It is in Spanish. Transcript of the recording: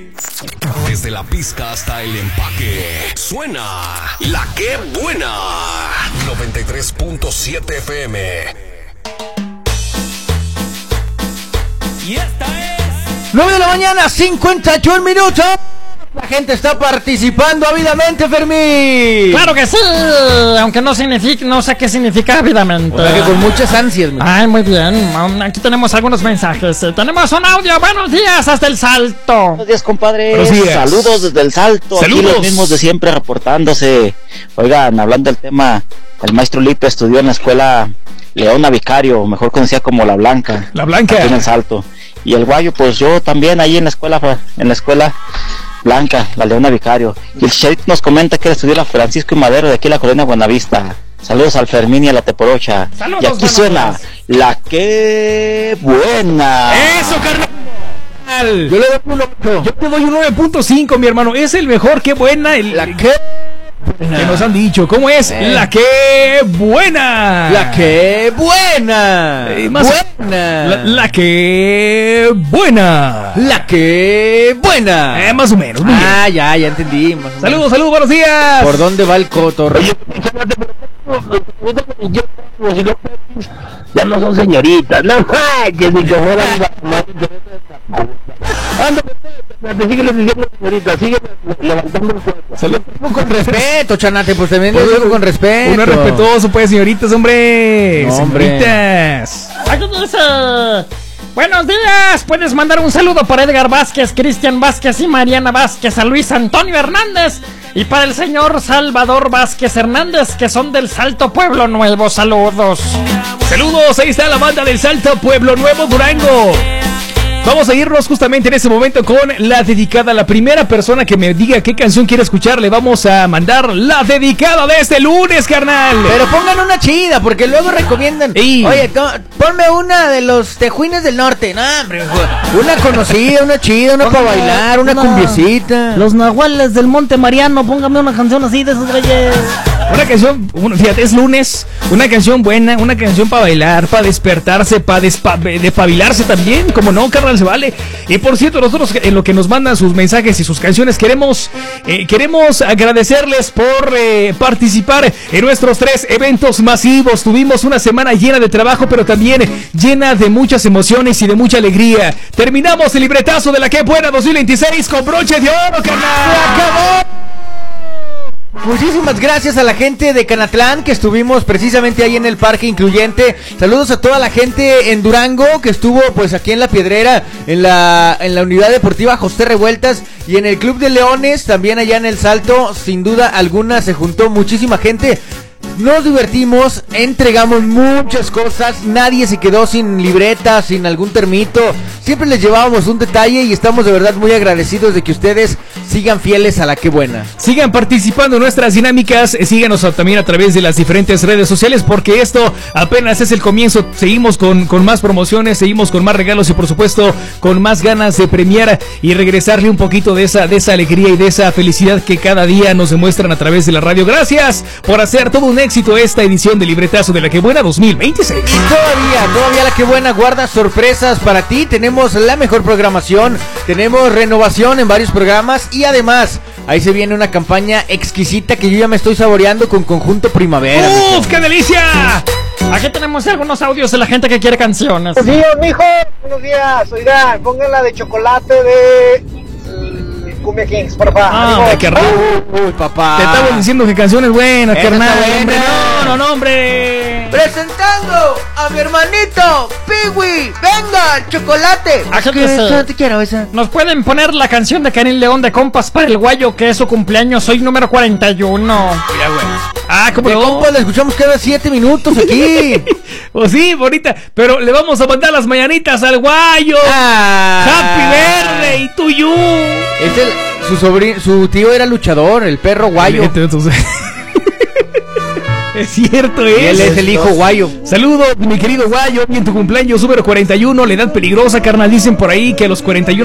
Desde la pizca hasta el empaque, suena La Que Buena. 93.7 FM. Y esta es 9 de la mañana, 51 minutos. La gente está participando ávidamente, Fermín. Claro que sí, aunque no sé qué significa ávidamente. O sea que con muchas ansias. Ay, muy bien. Aquí tenemos algunos mensajes. Tenemos un audio. Buenos días hasta El Salto. Buenos días, compadre. Buenos días. Saludos desde El Salto. Saludos. Aquí los mismos de siempre reportándose. Oigan, hablando del tema, el maestro Lipe estudió en la escuela Leona Vicario, mejor conocida como La Blanca. La Blanca. Aquí en El Salto. Y el Guayo, pues yo también ahí en la escuela Blanca, la Leona Vicario. Y el Chicharito nos comenta que él estudió la Francisco y Madero de aquí en la colonia Buenavista. Saludos al Fermín y a la Teporocha. Saludos, y aquí suena La Que Buena. ¡Eso, carnal! Yo le doy un 8. Yo te doy un 9.5, mi hermano. Es el mejor, qué buena. La Que Que nos han dicho. ¿Cómo es? La Que Buena. La Que Buena. Buena. La Que Buena. La Que Buena. Más o menos. Muy bien. Ya entendí. Más o menos. Saludos, buenos días. ¿Por dónde va el cotorreo? Ya no son señoritas, no manches, ni que fueran síguele diciendo señorita, sigue levantando el cuerpo. Saludos con respeto, Chanate, pues también le digo con respeto. Uno respetuoso, pues, señoritas, hombre. No, hombre. Señoritas. Aquí dice: buenos días. Puedes mandar un saludo para Edgar Vázquez, Cristian Vázquez y Mariana Vázquez, a Luis Antonio Hernández y para el señor Salvador Vázquez Hernández, que son del Salto Pueblo Nuevo. Saludos. Saludos, ahí está la banda del Salto Pueblo Nuevo, Durango. Vamos a irnos justamente en ese momento con la dedicada. La primera persona que me diga qué canción quiere escuchar, le vamos a mandar la dedicada de este lunes, carnal. Pero pongan una chida, porque luego recomiendan. Ey. Oye, ponme una de los Tejuines del Norte. No, hombre, una conocida, una chida, una para bailar, una cumbiecita. Los nahuales del Monte Mariano, póngame una canción así de esos reyes. Una canción, fíjate, es lunes. Una canción buena, una canción para bailar, para despertarse, para despabilarse también. Como no, carnal, se vale. Y por cierto, nosotros en lo que nos mandan sus mensajes y sus canciones, queremos agradecerles por participar en nuestros 3 eventos masivos. Tuvimos una semana llena de trabajo, pero también llena de muchas emociones y de mucha alegría. Terminamos el libretazo de La Que Buena 2026 con broche de oro, carnal. ¡Se acabó! Muchísimas gracias a la gente de Canatlán que estuvimos precisamente ahí en el Parque Incluyente. Saludos a toda la gente en Durango que estuvo pues aquí en La Piedrera, en la Unidad Deportiva José Revueltas, y en el Club de Leones, también allá en El Salto. Sin duda alguna se juntó muchísima gente. Nos divertimos, entregamos muchas cosas, nadie se quedó sin libreta, sin algún termito. Siempre les llevábamos un detalle y estamos de verdad muy agradecidos de que ustedes sigan fieles a La Que Buena. Sigan participando en nuestras dinámicas, síganos también a través de las diferentes redes sociales, porque esto apenas es el comienzo. Seguimos con más promociones, seguimos con más regalos y por supuesto con más ganas de premiar y regresarle un poquito de esa alegría y de esa felicidad que cada día nos demuestran a través de la radio. Gracias por hacer todo un éxito esta edición de Libretazo de La Que Buena 2026. Y todavía La Que Buena guarda sorpresas para ti. Tenemos la mejor programación, tenemos renovación en varios programas y además ahí se viene una campaña exquisita que yo ya me estoy saboreando con Conjunto Primavera. ¡Uf, qué delicia! Aquí tenemos algunos audios de la gente que quiere canciones. Buenos días, mijo. Buenos días. Oigan, pónganla de chocolate de Cumbia Kings, por favor. Ah, qué rico. Uy, papá. Te estamos diciendo que canciones buenas, Esa carnal. está buena. Hombre, no, hombre. Presentando a mi hermanito Piwi. Venga, el chocolate. Aquí dice: No te quiero esa. nos pueden poner la canción de Karin León de Compas para el Guayo, que es su cumpleaños. Soy número 41. Mira, güey. Ah, ¿cómo De no? compas la escuchamos cada 7 minutos aquí. Pues sí, bonita. Pero le vamos a mandar las mañanitas al Guayo. Happy Birthday to you. Su tío era luchador, el perro Guayo. Entonces, es cierto, Y él es el hijo Guayo. Saludos, mi querido Guayo. Y en tu cumpleaños número 41, la edad peligrosa, carnal. Dicen por ahí que a los 41